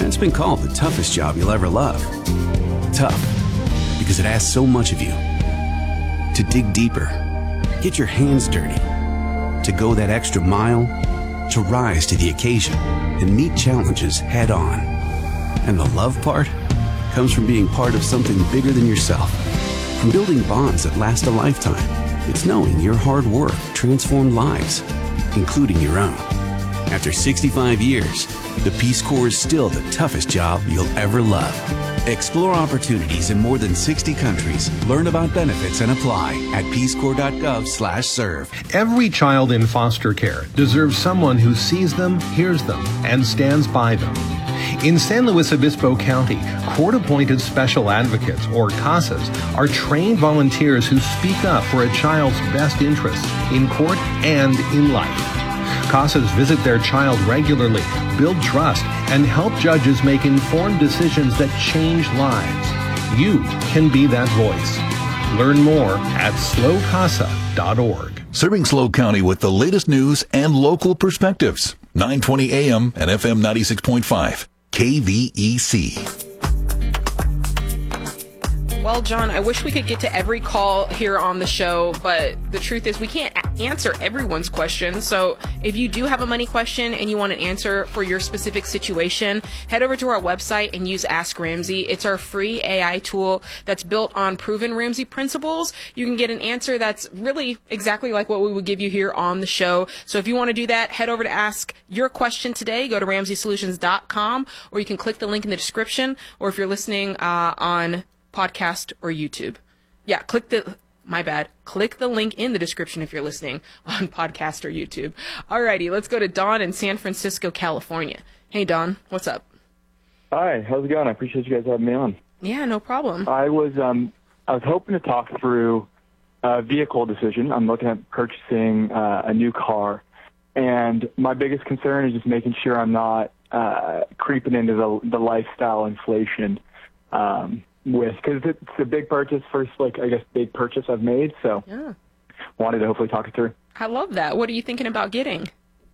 It's been called the toughest job you'll ever love. Tough, because it asks so much of you. To dig deeper, get your hands dirty, to go that extra mile, to rise to the occasion and meet challenges head on. And the love part comes from being part of something bigger than yourself. From building bonds that last a lifetime, it's knowing your hard work transformed lives, including your own. After 65 years, the Peace Corps is still the toughest job you'll ever love. Explore opportunities in more than 60 countries. Learn about benefits and apply at peacecorps.gov/serve. Every child in foster care deserves someone who sees them, hears them, and stands by them. In San Luis Obispo County, court-appointed special advocates, or CASAs, are trained volunteers who speak up for a child's best interests in court and in life. CASAs visit their child regularly, build trust, and help judges make informed decisions that change lives. You can be that voice. Learn more at slowcasa.org. Serving SLO County with the latest news and local perspectives. 920 AM and FM 96.5. KVEC. Well, John, I wish we could get to every call here on the show, but the truth is we can't answer everyone's question. So if you do have a money question and you want an answer for your specific situation, head over to our website and use Ask Ramsey. It's our free AI tool that's built on proven Ramsey principles. You can get an answer that's really exactly like what we would give you here on the show. So if you want to do that, head over to Ask Your Question today. Go to RamseySolutions.com, or you can click the link in the description, or if you're listening on podcast or YouTube. Yeah, click the link in the description if you're listening on podcast or YouTube. Alrighty, let's go to Don in San Francisco, California. Hey, Don, what's up? Hi, how's it going? I appreciate you guys having me on. Yeah, no problem. I was hoping to talk through a vehicle decision. I'm looking at purchasing a new car, and my biggest concern is just making sure I'm not creeping into the lifestyle inflation. Because it's a big purchase, big purchase I've made, so yeah. Wanted to hopefully talk it through. I love that. What are you thinking about getting?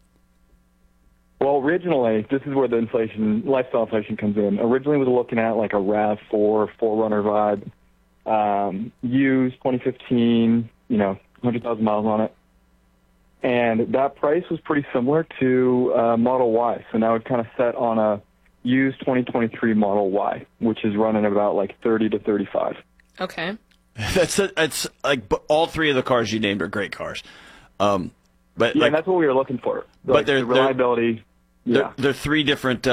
Well, originally, this is where the lifestyle inflation comes in. Originally, was looking at like a RAV4 4Runner vibe, used 2015, 100,000 miles on it. And that price was pretty similar to Model Y, so now it's kind of set on a used 2023 Model Y, which is running about like 30 to 35. Okay. It's like all three of the cars you named are great cars. But yeah, and that's what we were looking for. But the reliability. They're three different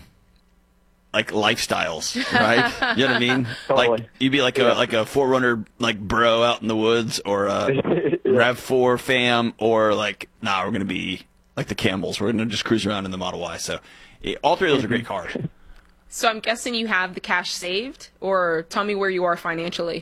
like lifestyles, right? You know what I mean? Totally. Like you'd be like a 4Runner like bro out in the woods, or a RAV4 fam, or like we're gonna be like the Campbells. We're gonna just cruise around in the Model Y. So. All three of those are great cars. So I'm guessing you have the cash saved, or tell me where you are financially.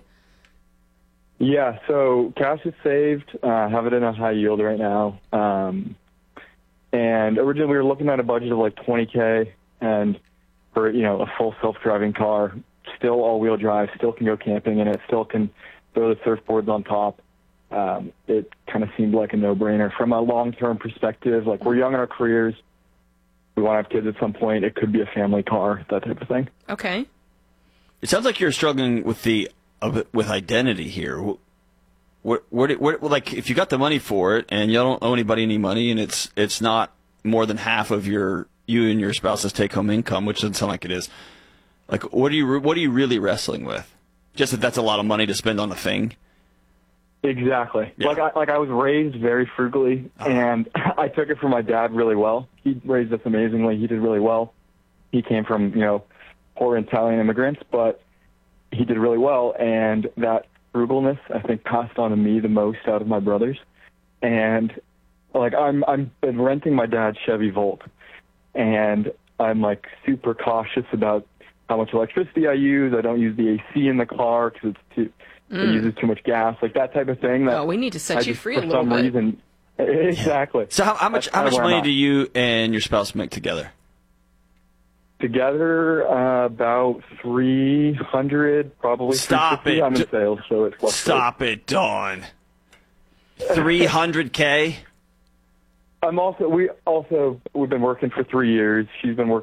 Yeah, so cash is saved. Have it in a high yield right now. And originally we were looking at a budget of like $20K, and for a full self-driving car, still all-wheel drive, still can go camping in it, still can throw the surfboards on top. It kind of seemed like a no-brainer from a long-term perspective. Like, we're young in our careers. We want to have kids at some point. It could be a family car, that type of thing. Okay. It sounds like you're struggling with with identity here. Like, if you got the money for it and you don't owe anybody any money, and it's not more than half of you and your spouse's take-home income, which doesn't sound like it is. Like, what are you really wrestling with? Just that's a lot of money to spend on a thing. Exactly. Yeah. Like I was raised very frugally, and I took it from my dad really well. He raised us amazingly. He did really well. He came from, poor Italian immigrants, but he did really well, and that frugalness, I think, passed on to me the most out of my brothers. And I'm been renting my dad's Chevy Volt, and I'm like super cautious about how much electricity I use. I don't use the AC in the car because it uses too much gas, like that type of thing. We need to set you free a little bit. For some reason, exactly. Yeah. So how much money do you and your spouse make together? Together, about 300, probably. Stop it! I'm in sales, so it's Stop it, Dawn. 300K. We've been working for 3 years. She's been